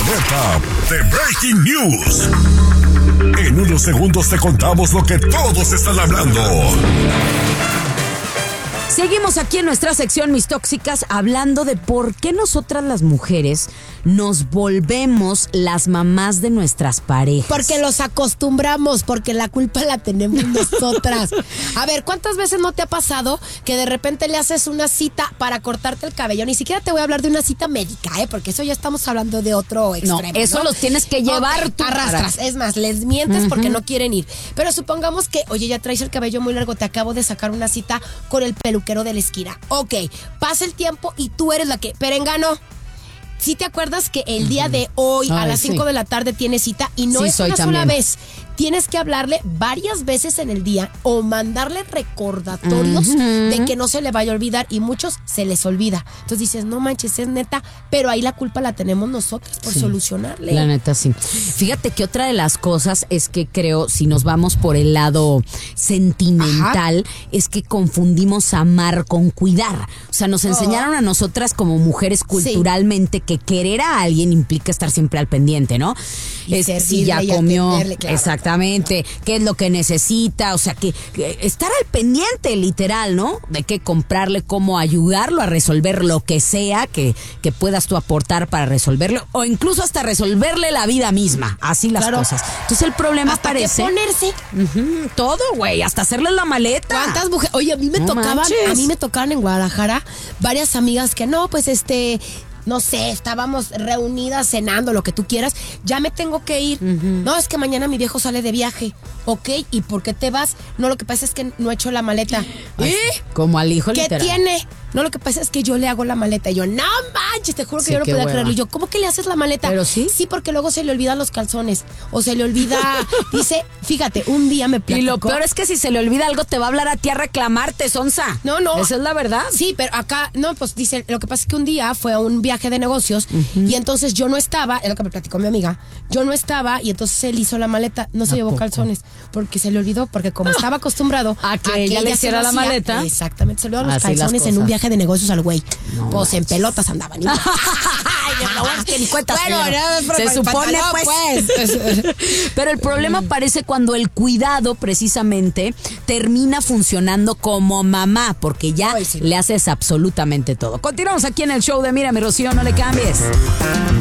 alerta de Breaking News. En unos segundos te contamos lo que todos están hablando. Seguimos aquí en nuestra sección Mis Tóxicas hablando de por qué nosotras las mujeres nos volvemos las mamás de nuestras parejas. Porque los acostumbramos, porque la culpa la tenemos nosotras. A ver, ¿cuántas veces no te ha pasado que de repente le haces una cita para cortarte el cabello? Ni siquiera te voy a hablar de una cita médica, porque eso ya estamos hablando de otro extremo. No, eso los tienes que llevar tú. Arrastras. Es más, les mientes porque no quieren ir. Pero supongamos que, oye, ya traes el cabello muy largo, te acabo de sacar una cita con el peluquero de la esquina. Ok, pasa el tiempo y tú eres la que... Perengano, ¿sí te acuerdas que el día de hoy a las 5 de la tarde tienes cita? Y no es una sola vez. Tienes que hablarle varias veces en el día o mandarle recordatorios de que no se le vaya a olvidar, y muchos se les olvida. Entonces dices, no manches, es neta, pero ahí la culpa la tenemos nosotros por solucionarle. La neta, sí. Fíjate que otra de las cosas es que creo, si nos vamos por el lado sentimental, es que confundimos amar con cuidar. O sea, nos enseñaron a nosotras como mujeres culturalmente que querer a alguien implica estar siempre al pendiente, ¿no? Si ya comió, exactamente, qué es lo que necesita, o sea, que estar al pendiente, literal, ¿no? De qué comprarle, cómo ayudarlo a resolver lo que sea que puedas tú aportar para resolverlo, o incluso hasta resolverle la vida misma, así las cosas. Entonces el problema hasta aparece. Que ponerse. Todo, güey, hasta hacerle la maleta. ¿Cuántas mujeres? Oye, a mí me tocaban en Guadalajara varias amigas que no, pues no sé, estábamos reunidas cenando, lo que tú quieras, ya me tengo que ir. No, es que mañana mi viejo sale de viaje. Ok, ¿y por qué te vas? No, lo que pasa es que no he hecho la maleta. Como al hijo, literal. ¿Qué tiene? No, lo que pasa es que yo le hago la maleta. Y yo, no manches, te juro que yo no podía creerlo. Y yo, ¿cómo que le haces la maleta? ¿Pero sí? Sí, porque luego se le olvidan los calzones. O se le olvida, dice, fíjate, un día me platicó. Y lo peor es que si se le olvida algo, te va a hablar a ti a reclamarte, sonsa. No. Esa es la verdad. Sí, pero acá, no, pues dice, lo que pasa es que un día fue a un viaje de negocios y entonces yo no estaba, es lo que me platicó mi amiga, yo no estaba y entonces él hizo la maleta, no se llevó calzones, porque se le olvidó, porque como estaba acostumbrado a que ella le hiciera la maleta. Exactamente, se le olvidó los calzones en un viaje de negocios al güey. No, pues en pelotas andaban. Ay, no, es que ni cuentas. Bueno, se supone, pues. Pero el problema aparece cuando el cuidado precisamente termina funcionando como mamá, porque ya le haces absolutamente todo. Continuamos aquí en el show de Mira, mi Rocío, no le cambies.